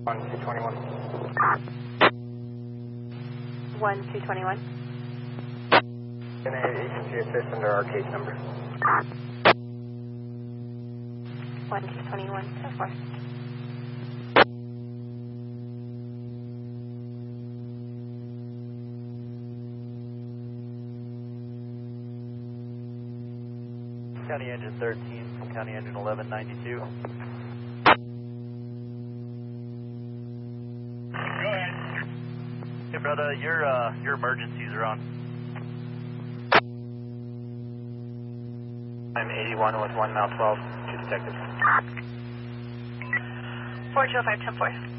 1221. 1221. Can I have agency assist under our case number? 1221, so forth. County Engine 13 from County Engine 1192. Hey, brother, your emergencies are on. I'm 81 with 1 mile 12, 2 detectives. 4205, 10-4.